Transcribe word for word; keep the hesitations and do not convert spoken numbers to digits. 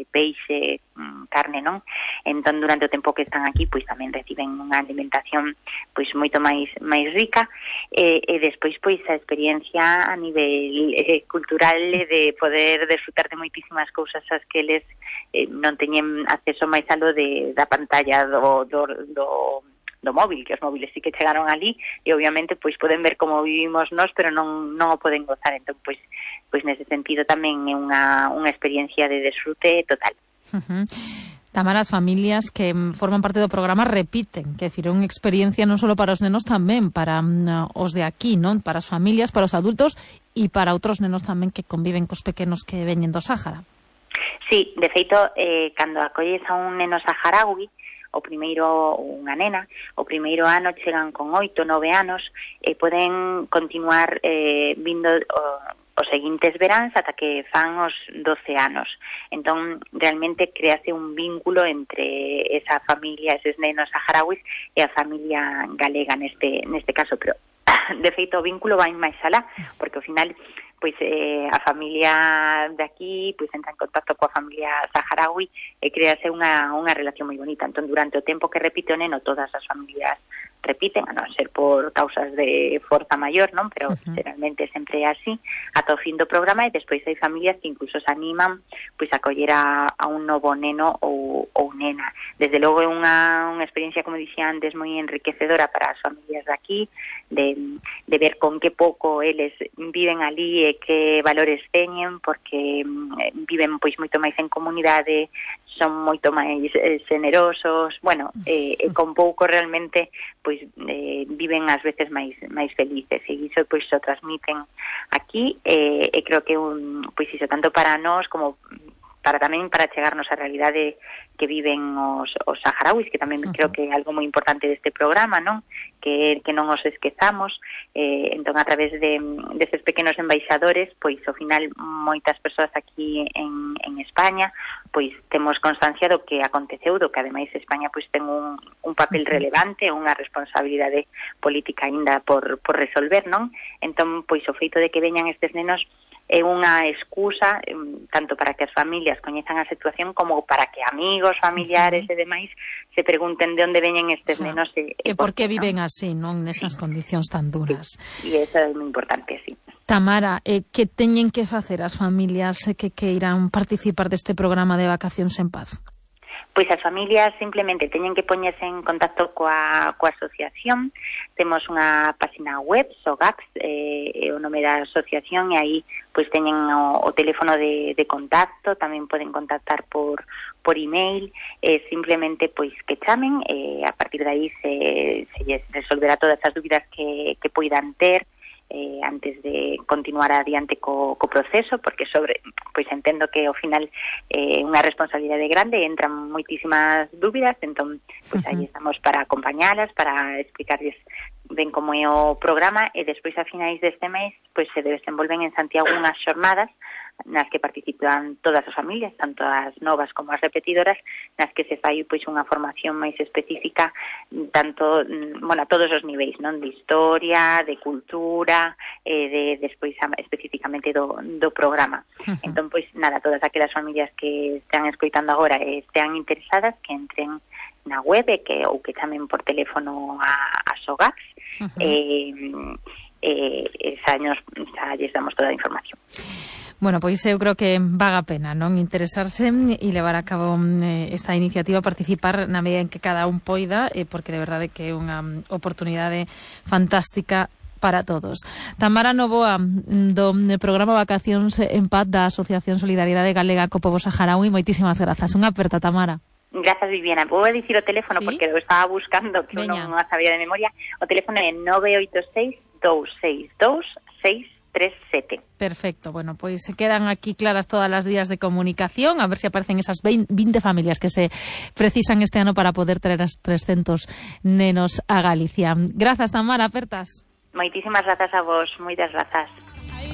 peixe, carne, non? Entón, durante o tempo que están aquí, pois tamén reciben unha alimentación pois moito máis máis rica, e, e despois pois a experiencia a nivel eh, cultural de poder desfrutar de moitísimas cousas as que eles eh, non teñen acceso máis a lo de, da pantalla do, do, do do móvil, que os móviles sí que chegaron ali e obviamente pois poden ver como vivimos nós, pero non non o poden gozar. Entón pois pois nese sentido tamén é unha unha experiencia de desfrute total. Uh-huh. Tamara, as familias que forman parte do programa repiten, que decir, é unha experiencia non só para os nenos, tamén para um, os de aquí, non? Para as familias, para os adultos e para outros nenos tamén que conviven cos pequenos que veñen do Sáhara. Sí, de feito, eh, cando acolles a un neno saharaui, o primeiro, unha nena, o primeiro ano chegan con oito, nove anos e poden continuar eh, vindo o, os seguintes veráns ata que fan os doce anos. Entón, realmente crease un vínculo entre esa familia, eses nenos saharauis e a familia galega neste neste caso, pero de feito o vínculo vai máis alá, porque ao final pois eh, a familia de aquí pois entra en contacto coa familia saharaui e crease unha, unha relación moi bonita. Entón, durante o tempo que repite o neno, todas as familias repiten, a non ser por causas de forza maior, non? Pero uh-huh. Generalmente sempre é así, ata o fin do programa, e despois hai familias que incluso se animan pois a coller a, a un novo neno ou, ou nena. Desde logo é unha, unha experiencia, como dixía antes, moi enriquecedora para as familias de aquí, de, de ver con que pouco eles viven ali e que valores teñen, porque mm, viven pois moito máis en comunidade, son moito máis eh, generosos, bueno, eh, e con pouco realmente pois eh, viven ás veces máis máis felices, e iso pois o transmiten aquí, eh, e creo que un pois iso tanto para nós como para tamén para chegarnos á realidade que viven os, os saharauis, que tamén uh-huh. creo que é algo moi importante deste programa, non? Que, que non os esquezamos, eh, entón a través de destes pequenos embaixadores, pois ao final moitas persoas aquí en, en España, pois temos constancia do que aconteceu, do que ademais España pois ten un, un papel uh-huh. relevante, unha responsabilidade política aínda por, por resolver, non? Entón, pois o feito de que veñan estes nenos é unha excusa tanto para que as familias coñezan a situación como para que amigos, familiares uh-huh. e demais se pregunten de onde veñen estes uh-huh. nenos e, e, e por que viven ¿no? así, non? Nesas sí. condicións tan duras. Sí. E iso é moi importante, sí. Tamara, eh, que teñen que facer as familias que queiran participar deste programa de Vacacións en Paz? Pois as familias simplemente teñen que poñerse en contacto coa, coa asociación. Temos unha página web, Sogax, eh, é o nome da asociación, e aí pois teñen o, o teléfono de, de contacto, tamén poden contactar por por email, eh, simplemente pois que chamen, e eh, a partir de aí se, se lles resolverá todas as dúbidas que, que poidan ter, Eh, antes de continuar adiante co, co proceso, porque sobre pois entendo que ao final é eh, unha responsabilidade grande e entran moitísimas dúbidas, entón pois uh-huh. aí estamos para acompañalas, para explicarles ben como é o programa, e despois a finais deste mes pois se desenvolven en Santiago unhas xornadas nas que participan todas as familias, tanto as novas como as repetidoras, nas que se fai pois unha formación máis específica, tanto, bueno, a todos os niveis, non? De historia, de cultura, e de despois especificamente do, do programa. Uh-huh. Entón, pois, nada, todas aquelas familias que están escoitando agora e estean interesadas, que entren na web e que, ou que chamen por teléfono a, a Sogax, uh-huh. e, e xa, nos, xa lles damos toda a información. Bueno, pois eu creo que vaga a pena, non? Interesarse e levar a cabo eh, esta iniciativa, participar na medida en que cada un poida, eh, porque de verdade que é unha oportunidade fantástica para todos. Tamara Novoa, do programa Vacacións en Paz da Asociación Solidariedade Galega co Pobo Saharaui, moitísimas grazas. Unha aperta, Tamara. Grazas, Viviana. Vou dicir o teléfono, ¿sí? Porque lo estaba buscando, que Veña. non a sabía de memoria. O teléfono é nove oito seis, dous seis dous, seis tres sete. Perfecto, bueno, pois se quedan aquí claras todas as vías de comunicación, a ver se aparecen esas veinte familias que se precisan este ano para poder traer as trescentos nenos a Galicia. Grazas, Tamara, apertas. Moitísimas grazas a vos, moitas grazas.